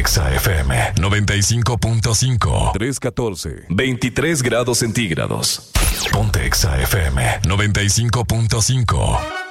Exa FM 95.5. 314. 23 grados centígrados. Ponte Exa FM 95.5.